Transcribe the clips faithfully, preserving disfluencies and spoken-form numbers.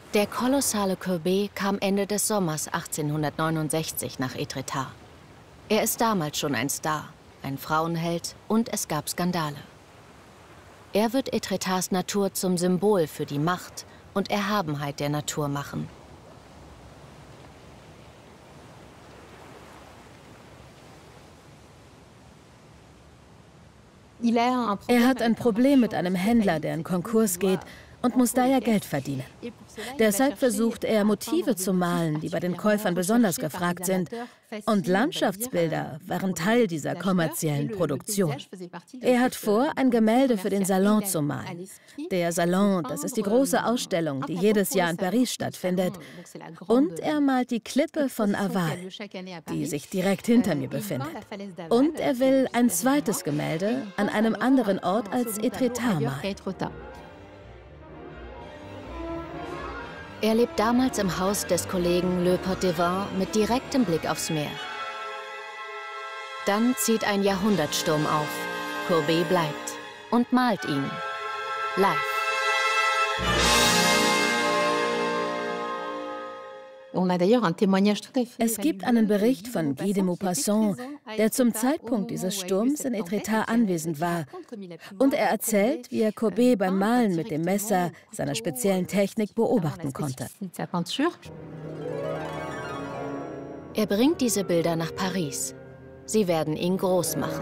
Der kolossale Courbet kam Ende des Sommers achtzehnhundertneunundsechzig nach Étretat. Er ist damals schon ein Star, ein Frauenheld und es gab Skandale. Er wird Étretats Natur zum Symbol für die Macht und Erhabenheit der Natur machen. Er hat ein Problem mit einem Händler, der in Konkurs geht und muss daher Geld verdienen. Deshalb versucht er, Motive zu malen, die bei den Käufern besonders gefragt sind. Und Landschaftsbilder waren Teil dieser kommerziellen Produktion. Er hat vor, ein Gemälde für den Salon zu malen. Der Salon, das ist die große Ausstellung, die jedes Jahr in Paris stattfindet. Und er malt die Klippe von Aval, die sich direkt hinter mir befindet. Und er will ein zweites Gemälde an einem anderen Ort als Étretat malen. Er lebt damals im Haus des Kollegen Le Pottevin mit direktem Blick aufs Meer. Dann zieht ein Jahrhundertsturm auf. Courbet bleibt und malt ihn. Live. Es gibt einen Bericht von Guy de Maupassant, der zum Zeitpunkt dieses Sturms in Étretat anwesend war. Und er erzählt, wie er Courbet beim Malen mit dem Messer seiner speziellen Technik beobachten konnte. Er bringt diese Bilder nach Paris. Sie werden ihn groß machen.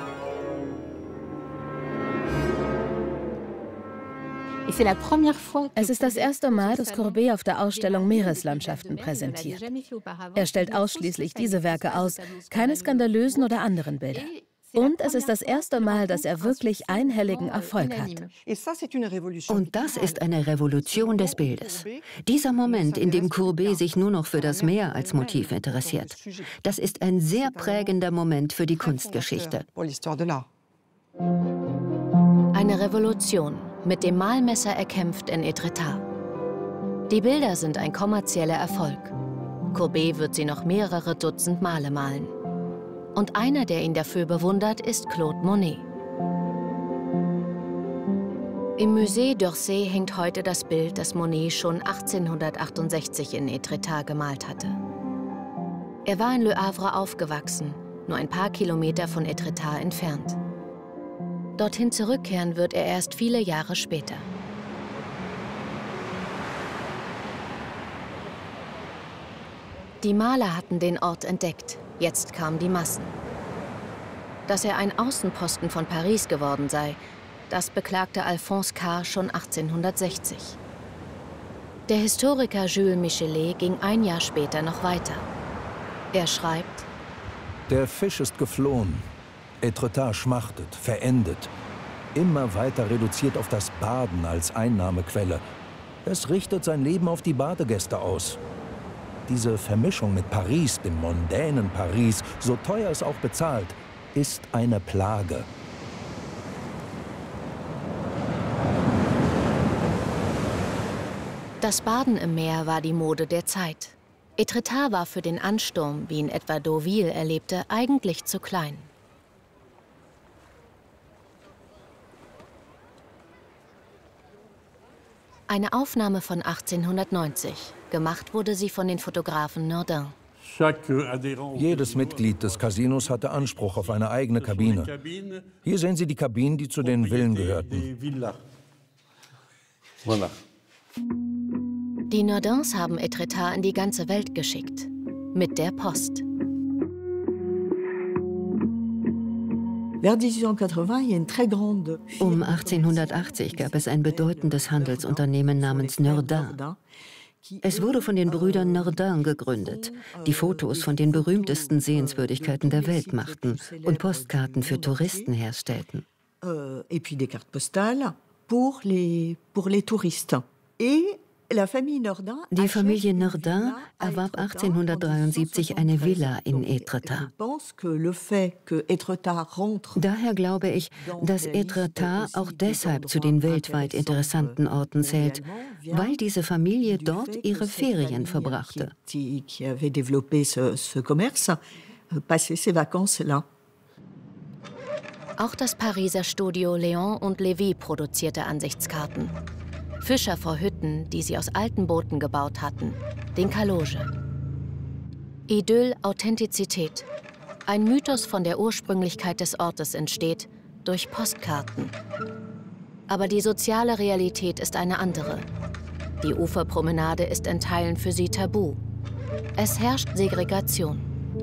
Es ist das erste Mal, dass Courbet auf der Ausstellung Meereslandschaften präsentiert. Er stellt ausschließlich diese Werke aus, keine skandalösen oder anderen Bilder. Und es ist das erste Mal, dass er wirklich einhelligen Erfolg hat. Und das ist eine Revolution des Bildes. Dieser Moment, in dem Courbet sich nur noch für das Meer als Motiv interessiert, das ist ein sehr prägender Moment für die Kunstgeschichte. Eine Revolution, mit dem Malmesser erkämpft in Étretat. Die Bilder sind ein kommerzieller Erfolg. Courbet wird sie noch mehrere Dutzend Male malen. Und einer, der ihn dafür bewundert, ist Claude Monet. Im Musée d'Orsay hängt heute das Bild, das Monet schon achtzehnhundertachtundsechzig in Étretat gemalt hatte. Er war in Le Havre aufgewachsen, nur ein paar Kilometer von Étretat entfernt. Dorthin zurückkehren wird er erst viele Jahre später. Die Maler hatten den Ort entdeckt. Jetzt kamen die Massen. Dass er ein Außenposten von Paris geworden sei, das beklagte Alphonse Karr schon achtzehnhundertsechzig. Der Historiker Jules Michelet ging ein Jahr später noch weiter. Er schreibt: Der Fisch ist geflohen. Étretat schmachtet, verendet. Immer weiter reduziert auf das Baden als Einnahmequelle. Es richtet sein Leben auf die Badegäste aus. Diese Vermischung mit Paris, dem mondänen Paris, so teuer es auch bezahlt, ist eine Plage. Das Baden im Meer war die Mode der Zeit. Étretat war für den Ansturm, wie ihn etwa Deauville erlebte, eigentlich zu klein. Eine Aufnahme von achtzehnhundertneunzig. Gemacht wurde sie von den Fotografen Nordin. Jedes Mitglied des Casinos hatte Anspruch auf eine eigene Kabine. Hier sehen Sie die Kabinen, die zu den Villen gehörten. Die Nordins haben Étretat in die ganze Welt geschickt. Mit der Post. Um achtzehnhundertachtzig gab es ein bedeutendes Handelsunternehmen namens Nordin. Es wurde von den Brüdern Nordin gegründet, die Fotos von den berühmtesten Sehenswürdigkeiten der Welt machten und Postkarten für Touristen herstellten. Die Familie Nordin erwarb achtzehnhundertdreiundsiebzig eine Villa in Étretat. Daher glaube ich, dass Étretat auch deshalb zu den weltweit interessanten Orten zählt, weil diese Familie dort ihre Ferien verbrachte. Auch das Pariser Studio Léon und Lévy produzierte Ansichtskarten. Fischer vor Hütten, die sie aus alten Booten gebaut hatten, den Kaloge. Idyll, Authentizität. Ein Mythos von der Ursprünglichkeit des Ortes entsteht durch Postkarten. Aber die soziale Realität ist eine andere. Die Uferpromenade ist in Teilen für sie tabu. Es herrscht Segregation.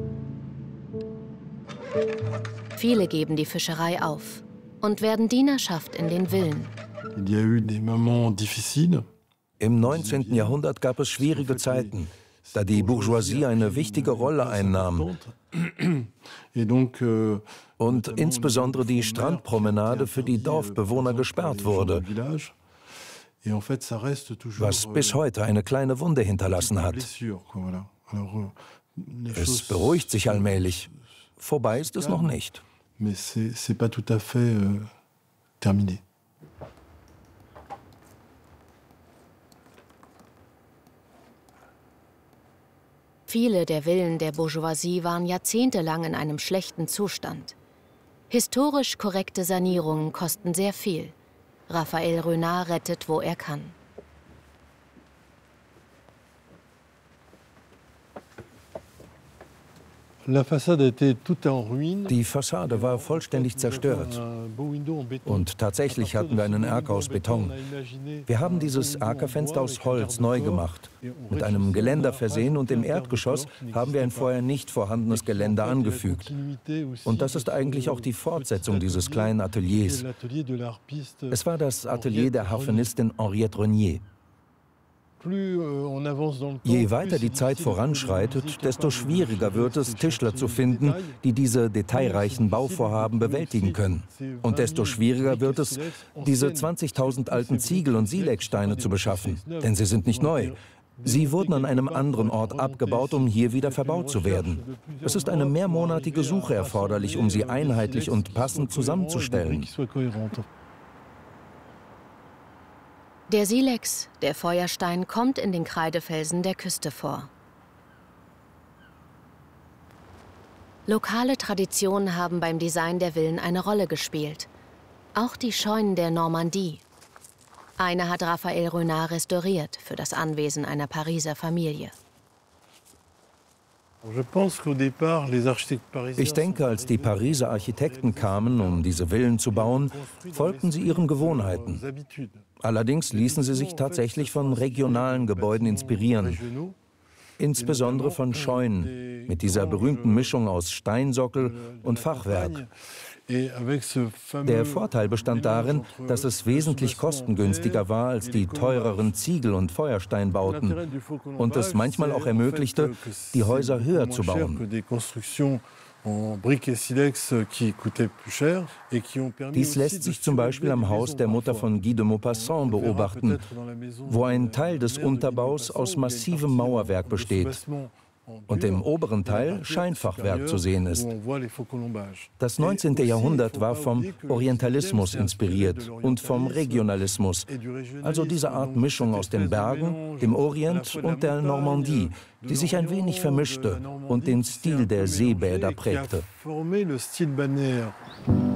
Viele geben die Fischerei auf und werden Dienerschaft in den Villen. Im neunzehnten Jahrhundert gab es schwierige Zeiten, da die Bourgeoisie eine wichtige Rolle einnahm und insbesondere die Strandpromenade für die Dorfbewohner gesperrt wurde, was bis heute eine kleine Wunde hinterlassen hat. Es beruhigt sich allmählich. Vorbei ist es noch nicht. Viele der Villen der Bourgeoisie waren jahrzehntelang in einem schlechten Zustand. Historisch korrekte Sanierungen kosten sehr viel. Raphael Renard rettet, wo er kann. Die Fassade war vollständig zerstört. Und tatsächlich hatten wir einen Erker aus Beton. Wir haben dieses Erkerfenster aus Holz neu gemacht, mit einem Geländer versehen, und im Erdgeschoss haben wir ein vorher nicht vorhandenes Geländer angefügt. Und das ist eigentlich auch die Fortsetzung dieses kleinen Ateliers. Es war das Atelier der Harfenistin Henriette Renier. Je weiter die Zeit voranschreitet, desto schwieriger wird es, Tischler zu finden, die diese detailreichen Bauvorhaben bewältigen können. Und desto schwieriger wird es, diese zwanzigtausend alten Ziegel und Silex-Steine zu beschaffen. Denn sie sind nicht neu. Sie wurden an einem anderen Ort abgebaut, um hier wieder verbaut zu werden. Es ist eine mehrmonatige Suche erforderlich, um sie einheitlich und passend zusammenzustellen. Der Silex, der Feuerstein, kommt in den Kreidefelsen der Küste vor. Lokale Traditionen haben beim Design der Villen eine Rolle gespielt. Auch die Scheunen der Normandie. Eine hat Raphael Renard restauriert für das Anwesen einer Pariser Familie. Ich denke, als die Pariser Architekten kamen, um diese Villen zu bauen, folgten sie ihren Gewohnheiten. Allerdings ließen sie sich tatsächlich von regionalen Gebäuden inspirieren, insbesondere von Scheunen, mit dieser berühmten Mischung aus Steinsockel und Fachwerk. Der Vorteil bestand darin, dass es wesentlich kostengünstiger war als die teureren Ziegel- und Feuersteinbauten und es manchmal auch ermöglichte, die Häuser höher zu bauen. Dies lässt sich zum Beispiel am Haus der Mutter von Guy de Maupassant beobachten, wo ein Teil des Unterbaus aus massivem Mauerwerk besteht und im oberen Teil Scheinfachwerk zu sehen ist. Das neunzehnte Jahrhundert war vom Orientalismus inspiriert und vom Regionalismus, also diese Art Mischung aus den Bergen, dem Orient und der Normandie, die sich ein wenig vermischte und den Stil der Seebäder prägte.